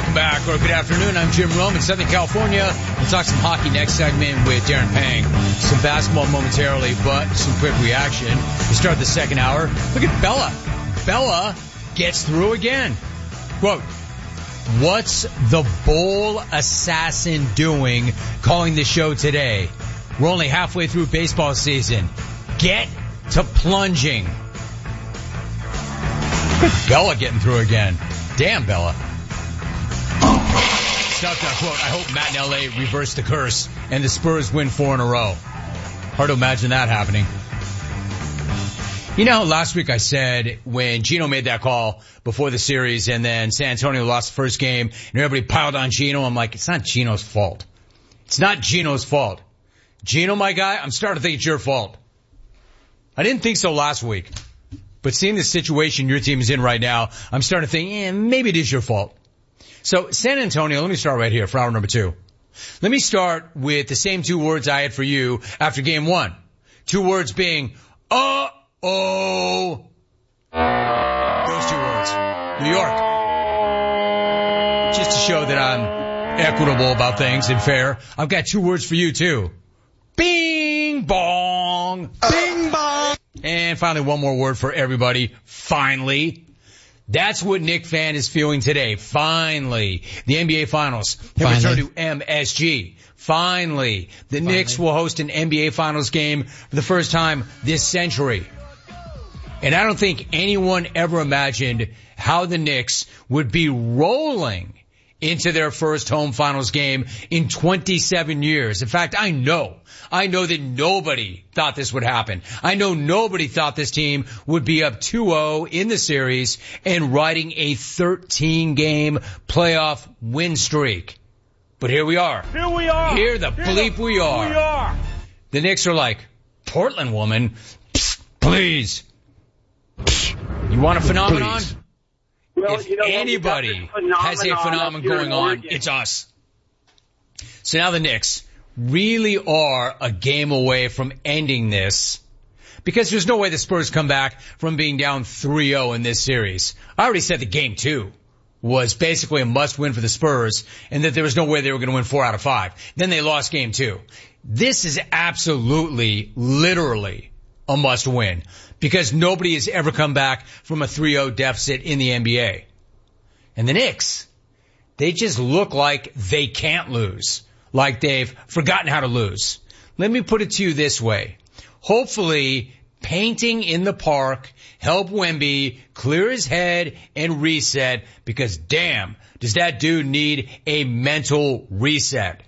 Welcome back, or good afternoon. I'm Jim Rome in Southern California. We'll talk some hockey next segment with Darren Pang. Some basketball momentarily, but some quick reaction. We start the second hour. Look at Bella. Bella gets through again. Quote, "What's the bowl assassin doing calling the show today? We're only halfway through baseball season. Get to plunging." Bella getting through again. Damn, Bella. Stuff that quote, "I hope Matt in LA reversed the curse and the Spurs win 4 in a row." Hard to imagine that happening. You know, last week I said when Gino made that call before the series and then San Antonio lost the first game and everybody piled on Gino, I'm like, it's not Gino's fault. It's not Gino's fault. Gino, my guy, I'm starting to think it's your fault. I didn't think so last week. But seeing the situation your team is in right now, I'm starting to think, maybe it is your fault. So San Antonio, let me start right here for hour number 2. Let me start with the same 2 words I had for you after game 1. 2 words being, uh-oh. Those 2 words. New York. Just to show that I'm equitable about things and fair, I've got 2 words for you too. Bing bong. Bing bong. And finally, one more word for everybody. Finally. That's what Knick fan is feeling today. Finally. The NBA Finals have returned to MSG. Finally. The Knicks will host an NBA Finals game for the first time this century. And I don't think anyone ever imagined how the Knicks would be rolling into their first home finals game in 27 years. In fact, I know that nobody thought this would happen. I know nobody thought this team would be up 2-0 in the series and riding a 13-game playoff win streak. But here we are. Here we are. Here the bleep we are. We are. The Knicks are like, Portland woman, psst, please. Psst, you want a phenomenon? Please. Well, if anybody has a phenomenon going on, it's us. So now the Knicks really are a game away from ending this because there's no way the Spurs come back from being down 3-0 in this series. I already said that game 2 was basically a must-win for the Spurs and that there was no way they were going to win 4 out of 5. Then they lost game 2. This is absolutely, literally a must-win because nobody has ever come back from a 3-0 deficit in the NBA. And the Knicks, they just look like they can't lose, like they've forgotten how to lose. Let me put it to you this way. Hopefully, painting in the park help Wemby clear his head and reset because damn, does that dude need a mental reset.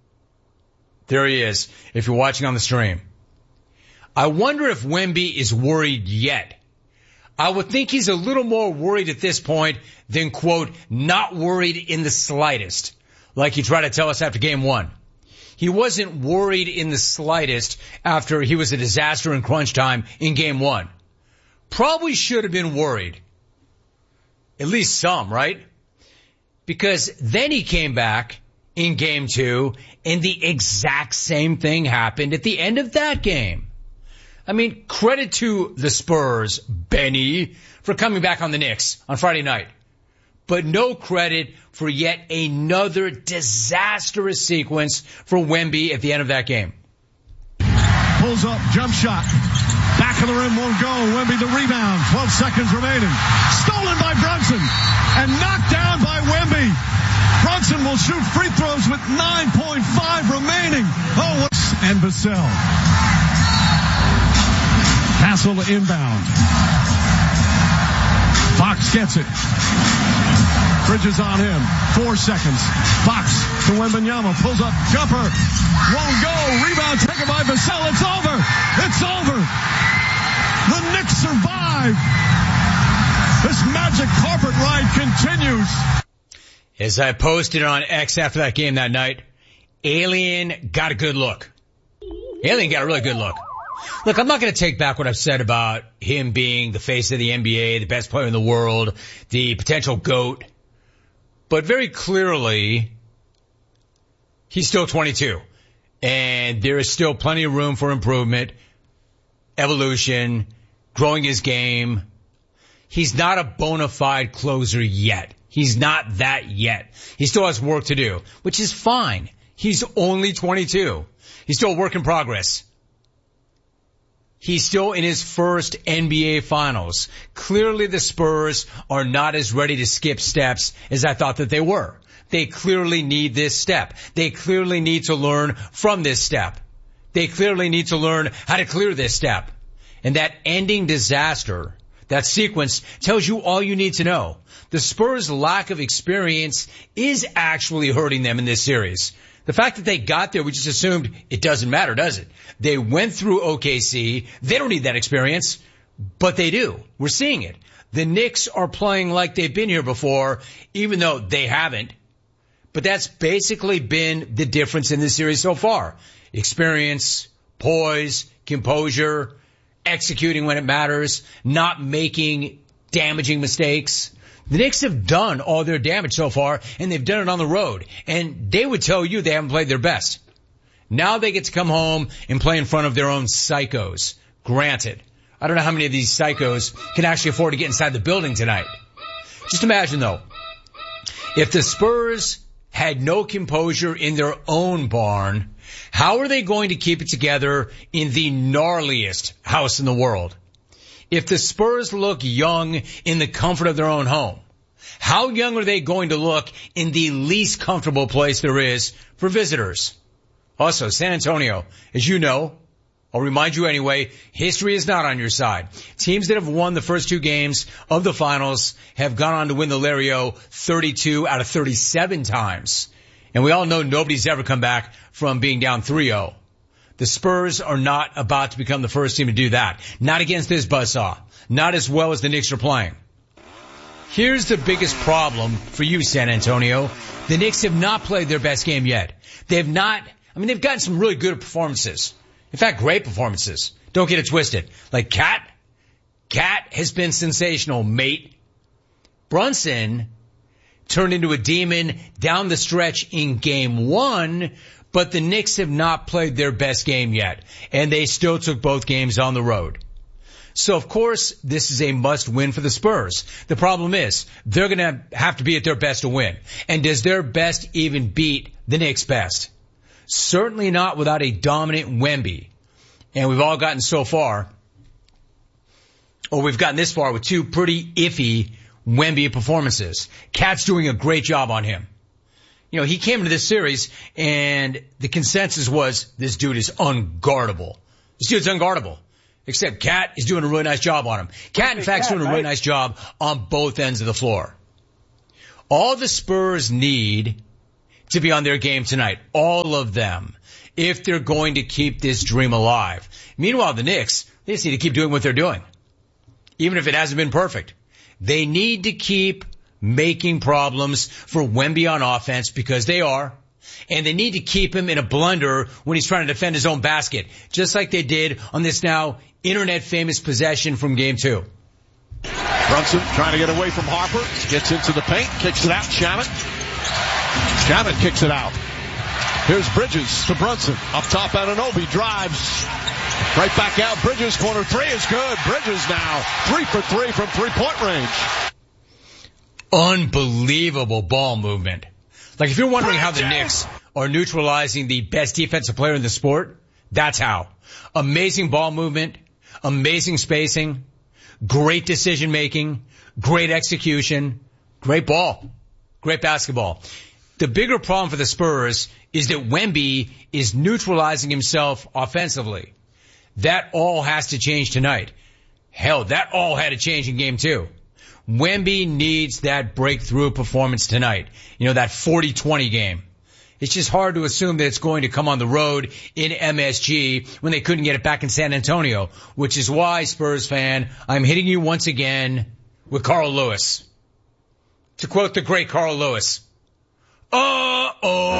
There he is, if you're watching on the stream. I wonder if Wemby is worried yet. I would think he's a little more worried at this point than, quote, not worried in the slightest, like he tried to tell us after game 1. He wasn't worried in the slightest after he was a disaster in crunch time in game 1. Probably should have been worried. At least some, right? Because then he came back in game 2 and the exact same thing happened at the end of that game. I mean, credit to the Spurs, Benny, for coming back on the Knicks on Friday night. But no credit for yet another disastrous sequence for Wemby at the end of that game. Pulls up, jump shot. Back of the rim, won't go. Wemby the rebound. 12 seconds remaining. Stolen by Brunson and knocked down by Wemby. Brunson will shoot free throws with 9.5 remaining. And Vassell. Hassel inbound. Fox gets it. Bridges on him. 4 seconds. Fox to Wembanyama. Pulls up. Jumper. Won't go. Rebound taken by Vassell. It's over. It's over. The Knicks survive. This magic carpet ride continues. As I posted on X after that game that night, Alien got a good look. Alien got a really good look. Look, I'm not going to take back what I've said about him being the face of the NBA, the best player in the world, the potential GOAT. But very clearly, he's still 22. And there is still plenty of room for improvement, evolution, growing his game. He's not a bona fide closer yet. He's not that yet. He still has work to do, which is fine. He's only 22. He's still a work in progress. He's still in his first NBA Finals. Clearly the Spurs are not as ready to skip steps as I thought that they were. They clearly need this step. They clearly need to learn from this step. They clearly need to learn how to clear this step. And that ending disaster, that sequence, tells you all you need to know. The Spurs' lack of experience is actually hurting them in this series. The fact that they got there, we just assumed it doesn't matter, does it? They went through OKC. They don't need that experience, but they do. We're seeing it. The Knicks are playing like they've been here before, even though they haven't. But that's basically been the difference in this series so far. Experience, poise, composure, executing when it matters, not making damaging mistakes. The Knicks have done all their damage so far, and they've done it on the road. And they would tell you they haven't played their best. Now they get to come home and play in front of their own psychos. Granted, I don't know how many of these psychos can actually afford to get inside the building tonight. Just imagine, though, if the Spurs had no composure in their own barn, how are they going to keep it together in the gnarliest house in the world? If the Spurs look young in the comfort of their own home, how young are they going to look in the least comfortable place there is for visitors? Also, San Antonio, as you know, I'll remind you anyway, history is not on your side. Teams that have won the first two games of the finals have gone on to win the Lario 32 out of 37 times. And we all know nobody's ever come back from being down 3-0. The Spurs are not about to become the first team to do that. Not against this buzzsaw. Not as well as the Knicks are playing. Here's the biggest problem for you, San Antonio. The Knicks have not played their best game yet. They've gotten some really good performances. In fact, great performances. Don't get it twisted. Like Cat has been sensational, mate. Brunson turned into a demon down the stretch in game one, but the Knicks have not played their best game yet, and they still took both games on the road. So, of course, this is a must-win for the Spurs. The problem is, they're going to have to be at their best to win. And does their best even beat the Knicks' best? Certainly not without a dominant Wemby. And we've all gotten so far, or we've gotten this far with two pretty iffy Wemby performances. Cat's doing a great job on him. You know, he came into this series and the consensus was this dude is unguardable. This dude's unguardable. Except Cat is doing a really nice job on him. Cat, in fact, is doing a really nice job on both ends of the floor. All the Spurs need to be on their game tonight, all of them, if they're going to keep this dream alive. Meanwhile, the Knicks, they just need to keep doing what they're doing, even if it hasn't been perfect. They need to keep making problems for Wemby on offense because they are. And they need to keep him in a blender when he's trying to defend his own basket, just like they did on this now internet-famous possession from Game 2. Brunson trying to get away from Harper. Gets into the paint, kicks it out. Shaman kicks it out. Here's Bridges to Brunson. Up top, Anunoby drives. Right back out. Bridges, corner three is good. Bridges now 3 for 3 from three-point range. Unbelievable ball movement. Like, if you're wondering how the Knicks are neutralizing the best defensive player in the sport, that's how. Amazing ball movement, amazing spacing, great decision making, great execution, great ball, great basketball. The bigger problem for the Spurs is that Wemby is neutralizing himself offensively. That all has to change tonight. Hell, that all had to change in Game 2. Wemby needs that breakthrough performance tonight. You know, that 40-20 game. It's just hard to assume that it's going to come on the road in MSG when they couldn't get it back in San Antonio, which is why, Spurs fan, I'm hitting you once again with Carl Lewis. To quote the great Carl Lewis, uh-oh.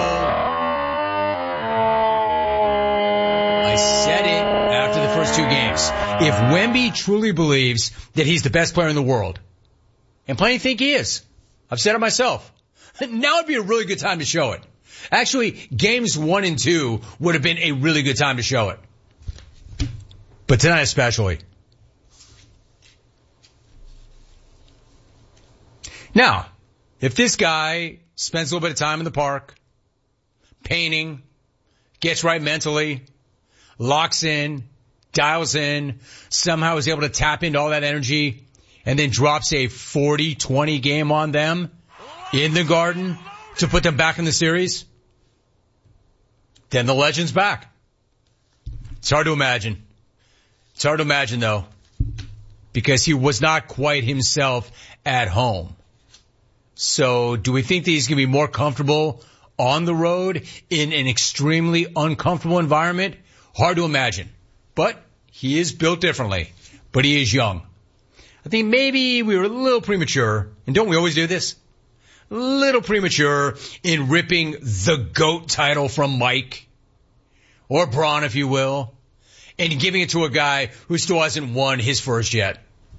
I said it after the first two games. If Wemby truly believes that he's the best player in the world, and plenty think he is, I've said it myself, now would be a really good time to show it. Actually, games 1 and 2 would have been a really good time to show it. But tonight especially. Now, If this guy spends a little bit of time in the park, painting, gets right mentally, locks in, dials in, somehow is able to tap into all that energy, and then drops a 40-20 game on them in the Garden to put them back in the series, then the legend's back. It's hard to imagine. It's hard to imagine, though, because he was not quite himself at home. So do we think that he's going to be more comfortable on the road in an extremely uncomfortable environment? Hard to imagine. But he is built differently. But he is young. I think maybe we were a little premature, and don't we always do this? A little premature in ripping the GOAT title from Mike, or Braun, if you will, and giving it to a guy who still hasn't won his first yet.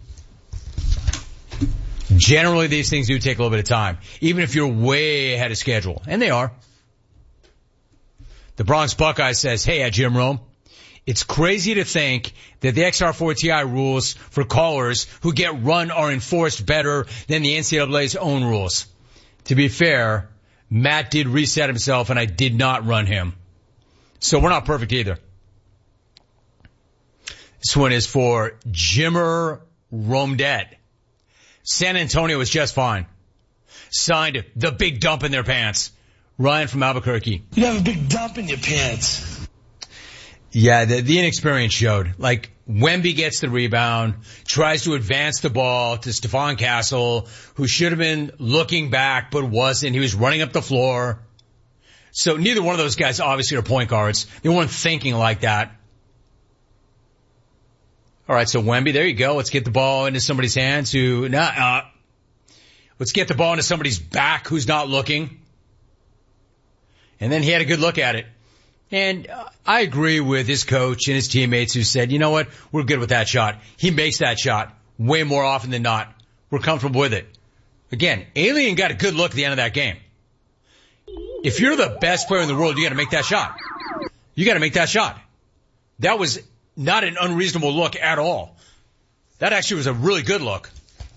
Generally, these things do take a little bit of time, even if you're way ahead of schedule, and they are. The Bronx Buckeye says, hey, at Jim Rome, it's crazy to think that the XR4TI rules for callers who get run are enforced better than the NCAA's own rules. To be fair, Matt did reset himself, and I did not run him. So we're not perfect either. This one is for Jimmer Romedet. San Antonio was just fine. Signed the big dump in their pants. Ryan from Albuquerque. You have a big dump in your pants. Yeah, the inexperience showed. Like, Wemby gets the rebound, tries to advance the ball to Stephon Castle, who should have been looking back but wasn't. He was running up the floor. So neither one of those guys obviously are point guards. They weren't thinking like that. All right, so Wemby, there you go. Let's get the ball into somebody's hands let's get the ball into somebody's back who's not looking. And then he had a good look at it. And I agree with his coach and his teammates who said, you know what, we're good with that shot. He makes that shot way more often than not. We're comfortable with it. Again, Alien got a good look at the end of that game. If you're the best player in the world, you got to make that shot. You got to make that shot. That was not an unreasonable look at all. That actually was a really good look.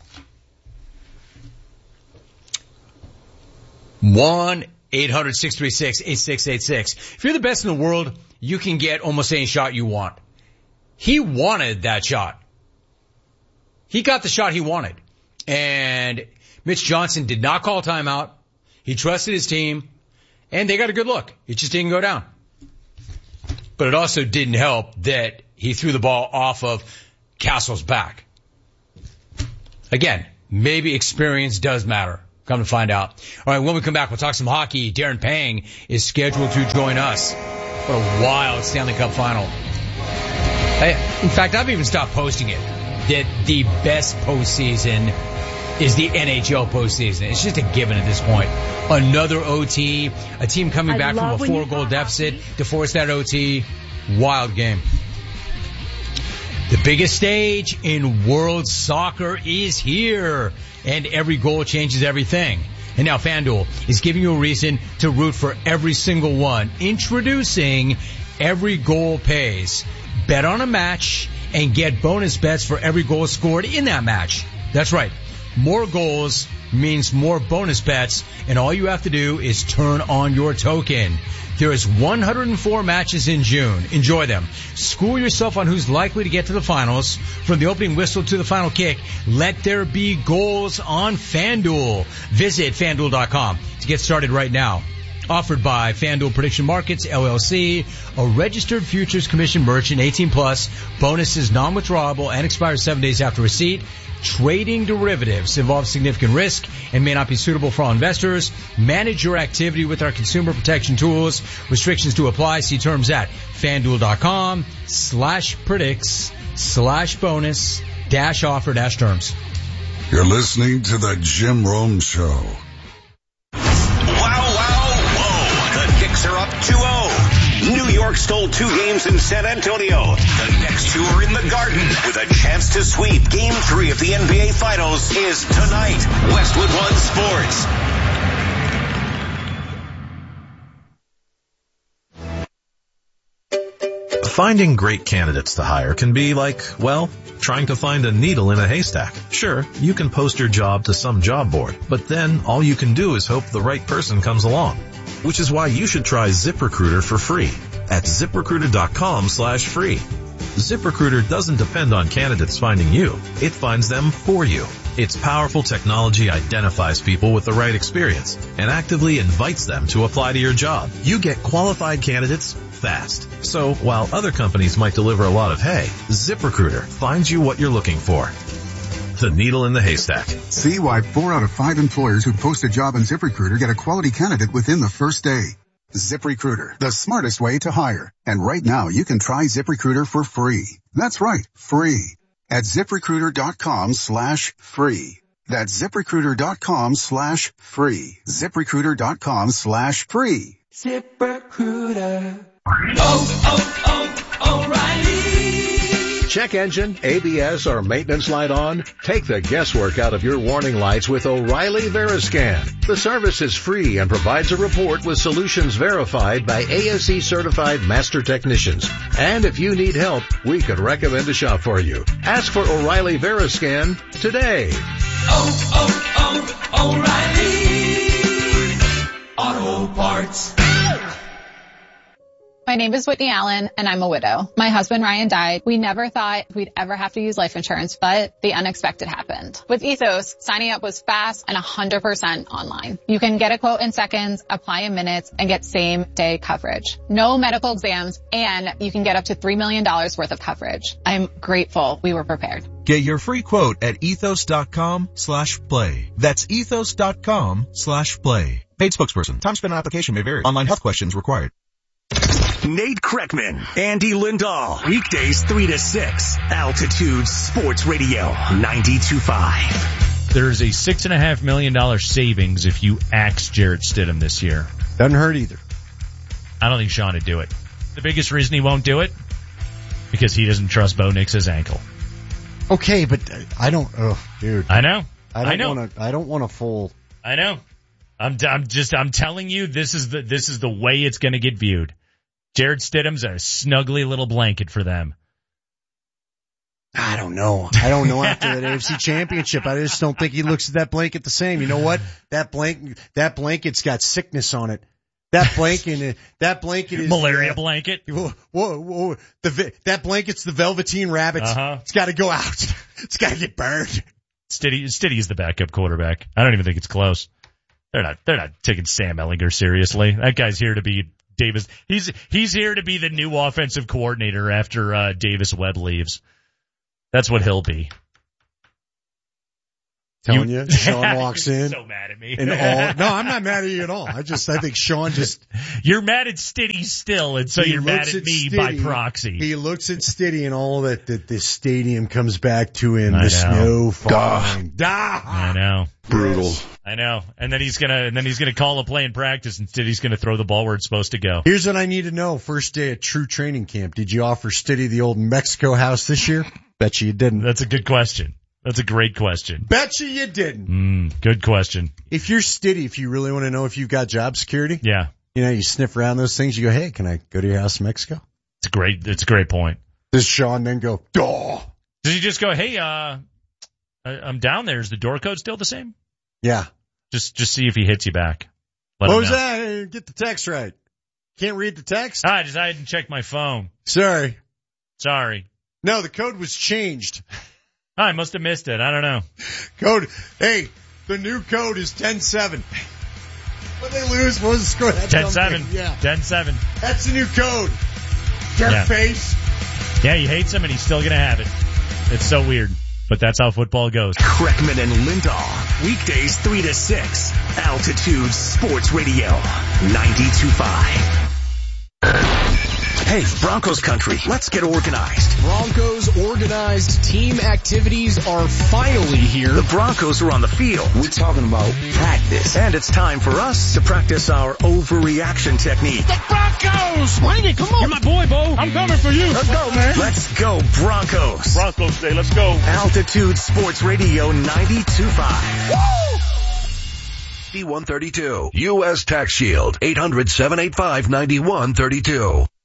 1-800-636-8686. If you're the best in the world, you can get almost any shot you want. He wanted that shot. He got the shot he wanted. And Mitch Johnson did not call timeout. He trusted his team. And they got a good look. It just didn't go down. But it also didn't help that he threw the ball off of Castle's back. Again, maybe experience does matter. Come to find out. All right, when we come back, we'll talk some hockey. Darren Pang is scheduled to join us. What a wild Stanley Cup final. In fact, I've even stopped posting it, that the best postseason is the NHL postseason. It's just a given at this point. Another OT, a team coming back from a 4-goal deficit to force that OT. Wild game. The biggest stage in world soccer is here, and every goal changes everything. And now FanDuel is giving you a reason to root for every single one. Introducing Every Goal Pays. Bet on a match and get bonus bets for every goal scored in that match. That's right. More goals means more bonus bets, and all you have to do is turn on your token. There is 104 matches in June. Enjoy them. School yourself on who's likely to get to the finals. From the opening whistle to the final kick, let there be goals on FanDuel. Visit FanDuel.com to get started right now. Offered by FanDuel Prediction Markets, LLC, a registered futures commission merchant, 18+. Bonus is non-withdrawable and expires 7 days after receipt. Trading derivatives involves significant risk and may not be suitable for all investors. Manage your activity with our consumer protection tools. Restrictions do apply. See terms at FanDuel.com/predicts/bonus-offer-terms. You're listening to the Jim Rome Show. The Knicks are up 2-0. New York stole 2 games in San Antonio. The next 2 are in the Garden with a chance to sweep. Game 3 of the NBA Finals is tonight. Westwood One Sports. Finding great candidates to hire can be like, well, trying to find a needle in a haystack. Sure, you can post your job to some job board, but then all you can do is hope the right person comes along. Which is why you should try ZipRecruiter for free at ZipRecruiter.com/free. ZipRecruiter doesn't depend on candidates finding you. It finds them for you. Its powerful technology identifies people with the right experience and actively invites them to apply to your job. You get qualified candidates fast. So while other companies might deliver a lot of hay, ZipRecruiter finds you what you're looking for. The needle in the haystack. See why 4 out of 5 employers who post a job on ZipRecruiter get a quality candidate within the first day. ZipRecruiter, the smartest way to hire. And right now you can try ZipRecruiter for free. That's right, free. At ZipRecruiter.com/free. That's ZipRecruiter.com/free. ZipRecruiter.com/free. ZipRecruiter. O'Reilly. Check engine, ABS, or maintenance light on? Take the guesswork out of your warning lights with O'Reilly Veriscan. The service is free and provides a report with solutions verified by ASE certified master technicians. And if you need help, we could recommend a shop for you. Ask for O'Reilly Veriscan today. O'Reilly Auto Parts. My name is Whitney Allen, and I'm a widow. My husband, Ryan, died. We never thought we'd ever have to use life insurance, but the unexpected happened. With Ethos, signing up was fast and 100% online. You can get a quote in seconds, apply in minutes, and get same-day coverage. No medical exams, and you can get up to $3 million worth of coverage. I'm grateful we were prepared. Get your free quote at ethos.com/play. That's ethos.com/play. Paid spokesperson. Time spent on application may vary. Online health questions required. Nate Kreckman, Andy Lindahl, weekdays 3 to 6, Altitude Sports Radio 92.5. There's a $6.5 million savings if you axe Jarrett Stidham this year. Doesn't hurt either. I don't think Sean would do it. The biggest reason he won't do it? Because he doesn't trust Bo Nix's ankle. Okay, but I don't, dude. I know. I don't want a full. I know. I'm telling you, this is the way it's going to get viewed. Jarrett Stidham's a snuggly little blanket for them. I don't know after that AFC Championship. I just don't think he looks at that blanket the same. You know what? That blanket's got sickness on it. That blanket is malaria blanket. Whoa. That blanket's the Velveteen Rabbit. It's got to go out. It's got to get burned. Stiddy is the backup quarterback. I don't even think it's close. They're not taking Sam Ehlinger seriously. That guy's here to be Davis. He's here to be the new offensive coordinator after Davis Webb leaves. That's what he'll be. Telling you, Sean walks in. So mad at me. No, I'm not mad at you at all. I think Sean just. You're mad at Stiddy still, and so you're mad at me by proxy. He looks at Stiddy and all that the stadium comes back to him. The snow falling. I know. Brutal. I know. And then he's gonna call a play in practice, and Stiddy's gonna throw the ball where it's supposed to go. Here's what I need to know. First day at true training camp. Did you offer Stiddy the old Mexico house this year? Bet you didn't. That's a good question. That's a great question. Bet you didn't. Good question. If you're Stiddy, if you really want to know if you've got job security. Yeah. You know, you sniff around those things. You go, hey, can I go to your house in Mexico? It's a great point. Does Sean then go, duh? Does he just go, hey, I'm down there. Is the door code still the same? Yeah. Just see if he hits you back. What was that? Get the text right. Can't read the text? I didn't check my phone. Sorry. No, the code was changed. I must have missed it. I don't know. Hey, the new code is 10-7. When they lose, what was the score? 10-7. Yeah. 10-7. That's the new code. Jerk face. Yeah, he hates him and he's still going to have it. It's so weird. But that's how football goes. Kreckman and Lindahl, weekdays 3 to 6, Altitude Sports Radio 92.5. Hey, Broncos country, let's get organized. Broncos organized team activities are finally here. The Broncos are on the field. We're talking about practice. And it's time for us to practice our overreaction technique. The Broncos! Swing it, come on. You're my boy, Bo. I'm coming for you. Let's go, man. Let's go, Broncos. Broncos Day, let's go. Altitude Sports Radio 92.5. Woo! D132. U.S. Tax Shield. 800-785-9132.